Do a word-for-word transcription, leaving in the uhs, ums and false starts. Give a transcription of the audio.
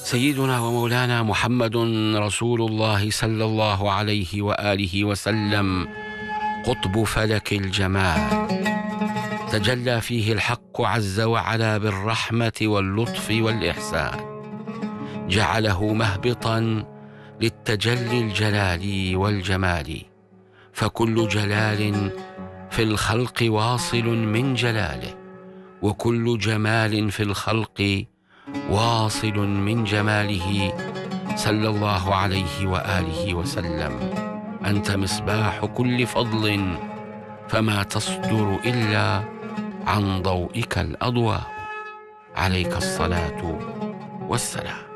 سيدنا ومولانا محمد رسول الله صلى الله عليه وآله وسلم قطب فلك الجمال، تجلى فيه الحق عز وعلا بالرحمة واللطف والإحسان، جعله مهبطا للتجلي الجلال والجمال، فكل جلال في الخلق واصل من جلاله، وكل جمال في الخلق واصل من جماله صلى الله عليه وآله وسلم. أنت مصباح كل فضل، فما تصدر إلا عن ضوئك الأضواء، عليك الصلاة والسلام.